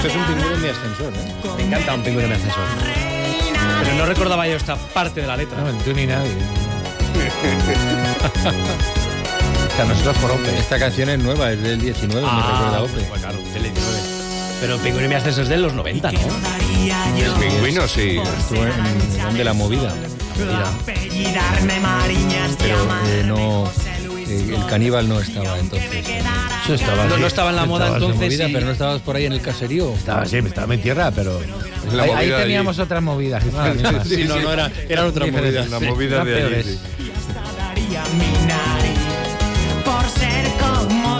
Esto es un pingüino en mi ascensor, ¿eh? Me encanta un pingüino en mi ascensor. Pero no recordaba yo esta parte de la letra. No, tú ni nadie. O sea, nosotros por Ope. Esta canción es nueva, es del 19, me recuerda a Ope. Pues claro, del 19. Pero Pingüino en mi ascensor es de los 90, ¿no? El pingüino, sí. Estuvo en de la movida. Pero no... el caníbal no estaba entonces. Eso estaba, no estaba en la moda entonces. Movida, y... Pero no estabas por ahí en el caserío. Estaba en tierra, pero... Ahí teníamos otra movida. Sí, no, eran otras movidas. La movida de allí. Sí. Por ser como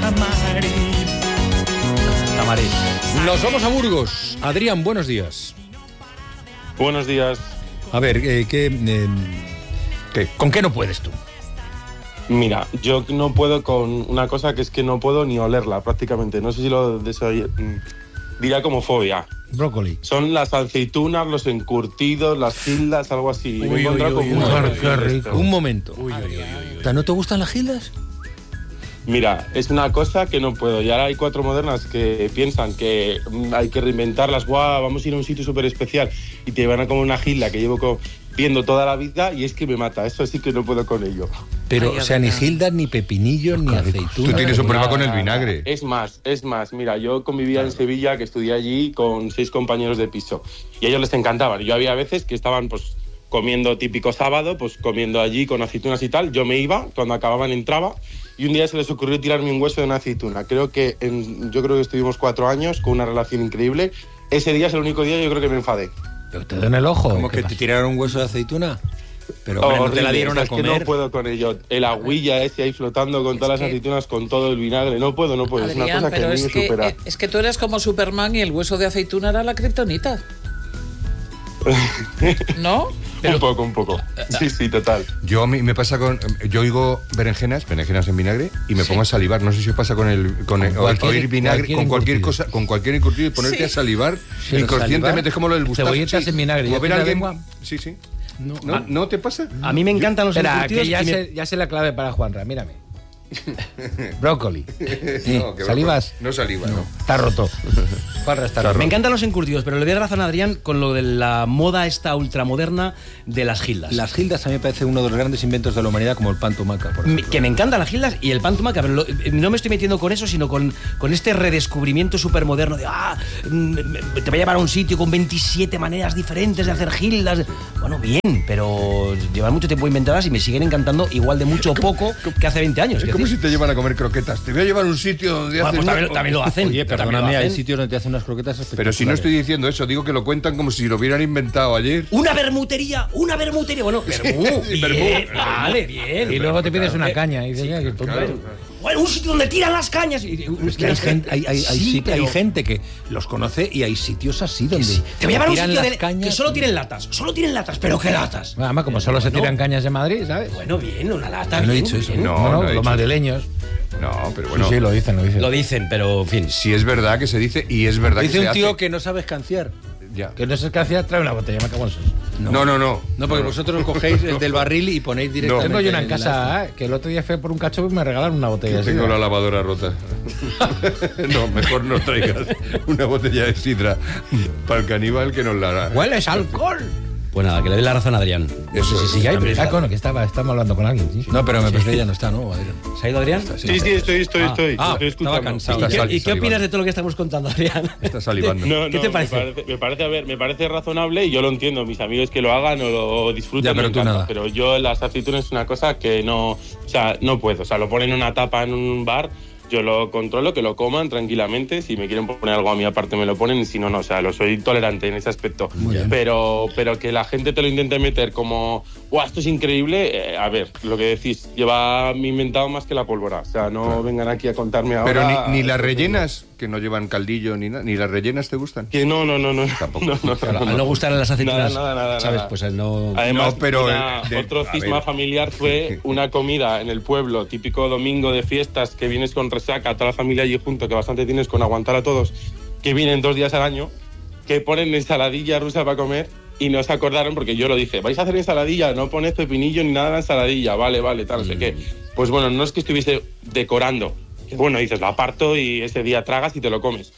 Tamariz. Nos vamos a Burgos. Adrián, buenos días. Buenos días. A ver, ¿con qué no puedes tú? Mira, yo no puedo con una cosa que es que no puedo ni olerla prácticamente. No sé si lo diría como fobia. Brócoli. Son las aceitunas, los encurtidos, las gildas, algo así. Qué rico. Un momento. ¿No te gustan las gildas? Mira, es una cosa que no puedo. Y ahora hay 4 modernas que piensan que hay que reinventarlas. ¡Guau! Vamos a ir a un sitio súper especial. Y te van a comer una gilda que llevo viendo toda la vida y es que me mata. Eso sí que no puedo con ello. Pero, o sea, ni gildas, ni pepinillos, ni aceitunas. Tú tienes un problema con el vinagre. Es más. Mira, yo convivía en Sevilla, que estudié allí con 6 compañeros de piso. Y a ellos les encantaban. Yo había veces que estaban, pues, comiendo típico sábado, pues comiendo allí con aceitunas y tal. Yo me iba, cuando acababan entraba. Y un día se les ocurrió tirarme un hueso de una aceituna. Yo creo que estuvimos 4 años con una relación increíble. Ese día es el único día yo creo que me enfadé. ¿Pero te dan el ojo? ¿Cómo que te tiraron un hueso de aceituna? Pero hombre, no te la dieron a comer. Es que no puedo con ello. El agüilla ese ahí flotando con todas las aceitunas, con todo el vinagre. No puedo. Adrián, es una cosa que a mí me supera. Es que tú eres como Superman y el hueso de aceituna era la kriptonita. ¿No? Un poco. Sí, total. Yo a mí me pasa yo oigo berenjenas en vinagre y me pongo a salivar. No sé si os pasa con oír vinagre, con cualquier cosa, con cualquier encurtido y ponerte a salivar inconscientemente. Es como lo del Gustavo. Cebolletas en vinagre. Como ver a alguien. Sí. ¿No te pasa? A mí me encantan los encurtidos. Que ya sé la clave para Juanra, mírame. Brócoli. ¿Salivas? No saliva, no. Está roto. Me encantan los encurtidos, pero le doy razón a Adrián con lo de la moda esta ultramoderna de las gildas. Las gildas a mí me parece uno de los grandes inventos de la humanidad, como el pan tumaca, por ejemplo. Que me encantan las gildas y el pan tumaca, pero no me estoy metiendo con eso, sino con este redescubrimiento supermoderno de te voy a llevar a un sitio con 27 maneras diferentes de hacer gildas. Bueno, bien, pero llevan mucho tiempo inventadas y me siguen encantando igual de mucho o poco que hace 20 años. Es como si te llevan a comer croquetas. Te voy a llevar a un sitio donde hacen... Pues también lo hacen. Oye, perdóname, hay sitios donde te hacen unas croquetas espectaculares. Pero si no estoy diciendo eso, digo que lo cuentan como si lo hubieran inventado ayer. ¡Una bermutería! Bueno, bien, vale, bien. Y luego te pides una caña y dices, qué tonto. Bueno, un sitio donde tiran las cañas. Es que hay gente que los conoce y hay sitios así donde te voy a llevar a un sitio que solo tienen latas. Pero ¿qué latas? Además, como solo se tiran cañas en Madrid, ¿sabes? Bueno, bien, una lata. No he dicho eso. No, los madrileños. No, pero bueno. Sí, lo dicen. Lo dicen, pero en fin. Si es verdad que se dice y es verdad que se hace. Dice un tío que no sabe escanciar. Ya. Que no sabes escanciar, trae una botella, me cago en eso. No, porque vosotros cogéis el del barril y ponéis directamente. Tengo yo una en casa, que el otro día fui por un cacho y me regalaron una botella. Tengo la lavadora rota. No, mejor no traigas una botella de sidra para el caníbal que nos la hará. ¡Hueles alcohol! Pues nada, que le doy la razón a Adrián. Eso sí, hay, pero estamos hablando con alguien. ¿Sí? No, pero me parece que ya no está, ¿no, Adrián? ¿Se ha ido Adrián? Sí, estoy escuchando. Estaba cansado. ¿Y qué opinas de todo lo que estamos contando, Adrián? Está salivando. ¿Qué te parece? Me parece razonable y yo lo entiendo. Mis amigos que lo hagan o lo disfruten. Ya, pero tú nada. Pero yo las aceitunas es una cosa que no puedo. O sea, lo ponen en una tapa en un bar. Yo lo controlo, que lo coman tranquilamente. Si me quieren poner algo a mí aparte me lo ponen, y si no, no. O sea, lo soy tolerante en ese aspecto. Pero que la gente te lo intente meter como, ¡guau, esto es increíble! A ver, lo que decís, lleva inventado más que la pólvora. O sea, no vengan aquí a contarme ahora... Pero ni las rellenas, que no llevan caldillo ni nada, ni las rellenas te gustan. Que no. Tampoco. Al no gustar las aceitunas, nada. ¿sabes? Pues no... Además, pero otro cisma familiar fue una comida en el pueblo, típico domingo de fiestas, que vienes con resaca, toda la familia allí junto, que bastante tienes con aguantar a todos, que vienen 2 días al año, que ponen ensaladilla rusa para comer y no se acordaron, porque yo lo dije, vais a hacer ensaladilla, no ponéis pepinillo ni nada en la ensaladilla, vale, tal, no sé qué. Pues bueno, no es que estuviese decorando, que bueno, dices, lo aparto y ese día tragas y te lo comes.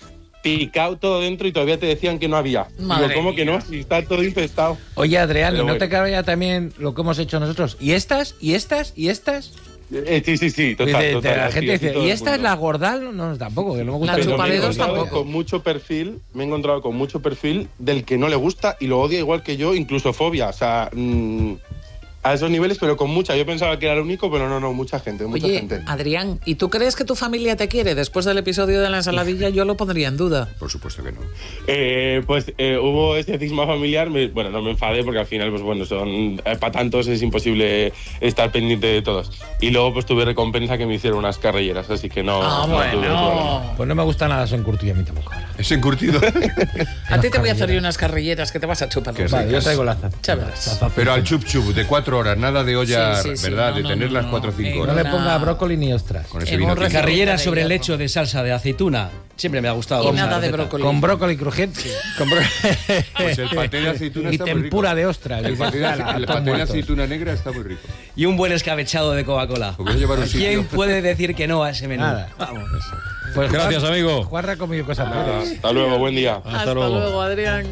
picado todo dentro y todavía te decían que no había. Madre Digo, ¿cómo mía. que no? Si está todo infestado. Oye, Adrián, Pero ¿y no bueno. te cabe ya también lo que hemos hecho nosotros? ¿Y estas? ¿Y estas? ¿Y estas? Sí, total. La así, gente así dice, todo ¿y el esta es mundo. la gordal? No, tampoco, que no me gusta. La Pero chupa me he dedos encontrado tampoco. con mucho perfil, me he encontrado con mucho perfil del que no le gusta y lo odia igual que yo, incluso fobia. O sea, a esos niveles, pero con mucha. Yo pensaba que era el único, pero no, mucha gente, mucha Oye, gente. Adrián, ¿y tú crees que tu familia te quiere? Después del episodio de la ensaladilla yo lo pondría en duda. Por supuesto que no. Hubo ese cisma familiar, no me enfadé porque al final, pues bueno, son para tantos es imposible estar pendiente de todos. Y luego pues tuve recompensa que me hicieron unas carrilleras, así que no, no tuve problema. Pues no me gusta nada eso encurtido a mí tampoco. ¿Es encurtido? A ti te voy a hacer yo unas carrilleras que te vas a chupar. Qué los Vale, yo dedos. traigo la Ya verás. Pero al chup chup de 4 horas, nada de olla, Sí, ¿verdad? no, de no, tenerlas no, 4 o 5 no. No horas. le Una- ponga brócoli ni ostras. Con ese en vino un tinto. recipiente Carrilleras de sobre hierro. lecho de salsa de aceituna. Siempre me ha gustado. Y esa nada de receta. brócoli. Con brócoli crujiente. Pues el paté de aceituna Y está muy rico. tempura de ostras. El paté de, Ala, el están paté de muertos. aceituna negra está muy rico. Y un buen escabechado de Coca-Cola. Lo voy a llevar a un ¿Quién sitio. puede decir que no a ese menú? Nada. Vamos. Pues Gracias, Juan- amigo. Juan ha comido cosas buenas. Hasta luego, buen día. Hasta luego, Adrián.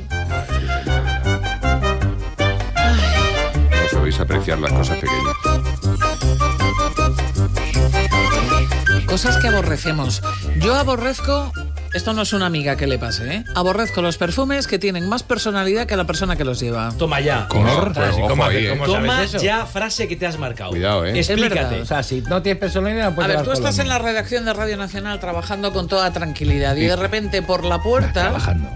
No sabéis apreciar las cosas pequeñas. Cosas que aborrecemos. Yo aborrezco, esto no es una amiga que le pase, ¿eh? Aborrezco los perfumes que tienen más personalidad que la persona que los lleva. Toma ya. Pues, Pues, ¿y ojo cómo ahí, hace- ¿eh? cómo Toma sabes eso? ya frase que te has marcado. Cuidado, ¿eh? Explícate. verdad. O sea, si no tienes personalidad, no A puedes ver, llevar tú estás en colonia. la redacción de Radio Nacional trabajando con toda tranquilidad y de repente por la puerta,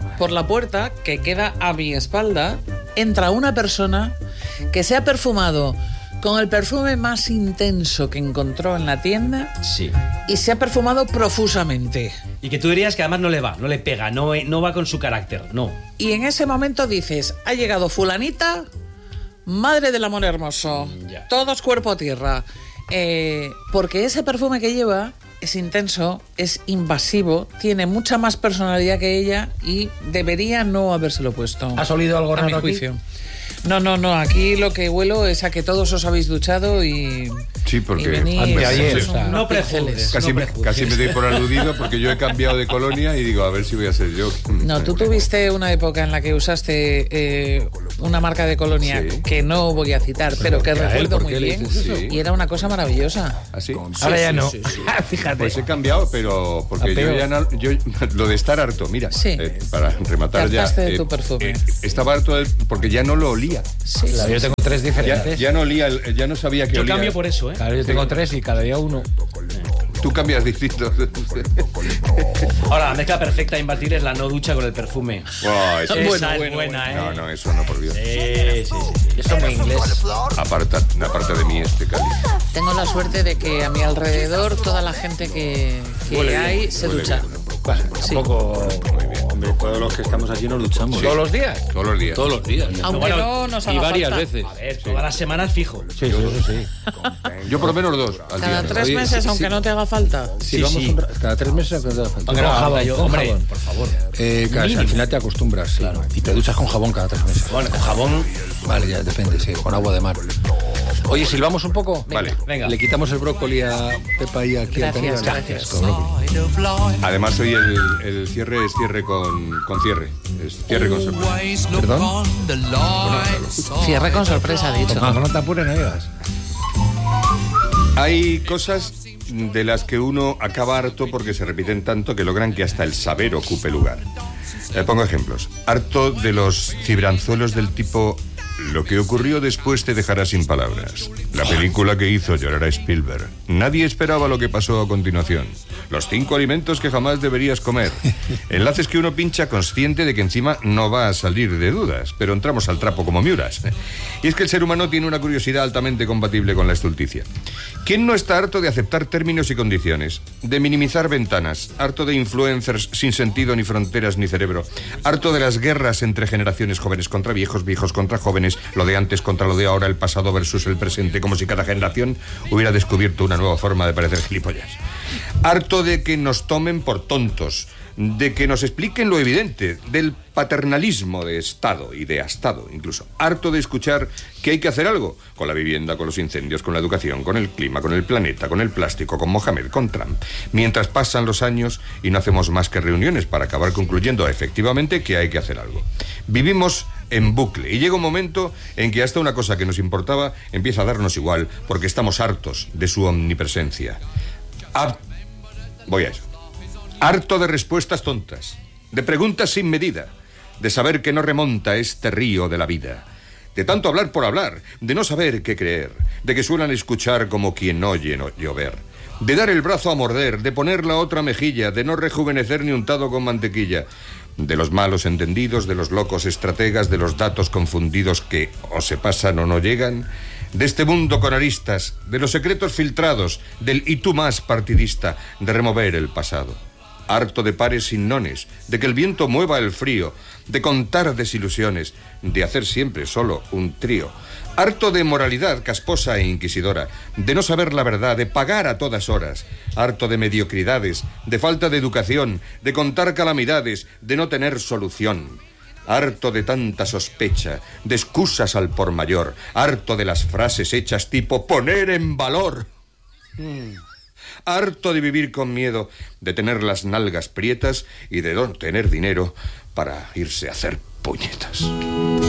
que queda a mi espalda, entra una persona que se ha perfumado con el perfume más intenso que encontró en la tienda Sí. y se ha perfumado profusamente. Y que tú dirías que además no le va, no le pega, no va con su carácter, no. Y en ese momento dices, ha llegado fulanita, madre del amor hermoso, Ya. todos cuerpo a tierra. Porque ese perfume que lleva es intenso, es invasivo, tiene mucha más personalidad que ella y debería no habérselo puesto. ¿Has olido algo a mi raro aquí? juicio. No, aquí lo que huelo es a que todos os habéis duchado y... Sí, porque y venís, antes de ayer, sois o sea, unos no pinceles. prejuzgues. Casi me doy por aludido porque yo he cambiado de colonia y digo, a ver si voy a ser yo. No, tú tuviste una época en la que usaste una marca de colonia Sí. que no voy a citar, pero que ¿por qué a él? recuerdo ¿Por muy qué le bien. dices eso? Y era una cosa maravillosa. ¿Así? Ahora ya no. sí. Fíjate. Pues he cambiado, pero porque A yo peor. ya no, lo de estar harto, mira, Sí. para rematar Te ya. hartaste de tu perfume. Estaba harto porque ya no lo olía. Sí, Claro, yo tengo 3 diferentes. Ya no olía, ya no sabía que Yo olía. cambio por eso, ¿eh? Claro, yo tengo 3 y cada día uno. Tú cambias distinto. Ahora, la mezcla perfecta e imbatible es la no ducha con el perfume. Buah, eso- Esa es buena, ¿eh? No, eso no, por Dios. Sí. Yo soy muy inglés. Aparta de mí este cáliz. Tengo la suerte de que a mi alrededor toda la gente que hay se ducha. Sí. Tampoco. Hombre, todos los que estamos aquí nos duchamos. ¿Todos los días? Todos los días. Todos los días. Aunque Bueno, no nos haga Y varias falta. veces. A ver, todas las semanas fijo. Sí, eso sí. Yo por lo menos 2 al Cada día. 3 Oye, meses, sí, aunque sí. no te haga falta. Si Sí, vamos sí. cada 3 meses, ¿qué te hace falta? Aunque no haga falta, yo, con hombre, jabón. por favor. Claro, al final te acostumbras, sí. Y te duchas con jabón cada 3 meses. Bueno, con jabón. Vale, ya depende, sí, con agua de mar. Oye, silbamos un poco. Vale. Venga. Le quitamos el brócoli a Pepa y aquí a Gracias, Penina. gracias. Con brócoli. Además hoy el cierre es cierre con cierre. Es cierre con sorpresa. ¿Perdón? Cierre con sorpresa, ha dicho. Como no te apures, no digas. Hay cosas de las que uno acaba harto porque se repiten tanto que logran que hasta el saber ocupe lugar. Pongo ejemplos. Harto de los cibranzuelos del tipo lo que ocurrió después te dejará sin palabras. La película que hizo llorar a Spielberg. Nadie esperaba lo que pasó a continuación. Los 5 alimentos que jamás deberías comer. Enlaces que uno pincha consciente de que encima no va a salir de dudas, pero entramos al trapo como miuras. Y es que el ser humano tiene una curiosidad altamente compatible con la estulticia. ¿Quién no está harto de aceptar términos y condiciones? De minimizar ventanas, harto de influencers sin sentido ni fronteras ni cerebro, harto de las guerras entre generaciones, jóvenes contra viejos, viejos contra jóvenes, lo de antes contra lo de ahora, el pasado versus el presente, como si cada generación hubiera descubierto una nueva forma de parecer gilipollas. Harto de que nos tomen por tontos, de que nos expliquen lo evidente, del paternalismo de Estado y de Estado incluso. Harto de escuchar que hay que hacer algo con la vivienda, con los incendios, con la educación, con el clima, con el planeta, con el plástico, con Mohamed, con Trump. Mientras pasan los años y no hacemos más que reuniones para acabar concluyendo efectivamente que hay que hacer algo. Vivimos en bucle y llega un momento en que hasta una cosa que nos importaba empieza a darnos igual porque estamos hartos de su omnipresencia. Voy a eso. Harto de respuestas tontas, de preguntas sin medida, de saber que no remonta este río de la vida, de tanto hablar por hablar, de no saber qué creer, de que suelan escuchar como quien oye no llover, de dar el brazo a morder, de poner la otra mejilla, de no rejuvenecer ni untado con mantequilla, de los malos entendidos, de los locos estrategas, de los datos confundidos que o se pasan o no llegan, de este mundo con aristas, de los secretos filtrados, del y tú más partidista, de remover el pasado. Harto de pares sin nones, de que el viento mueva el frío, de contar desilusiones, de hacer siempre solo un trío. Harto de moralidad casposa e inquisidora, de no saber la verdad, de pagar a todas horas. Harto de mediocridades, de falta de educación, de contar calamidades, de no tener solución. Harto de tanta sospecha, de excusas al por mayor. Harto de las frases hechas tipo poner en valor. Harto de vivir con miedo, de tener las nalgas prietas y de no tener dinero para irse a hacer puñetas.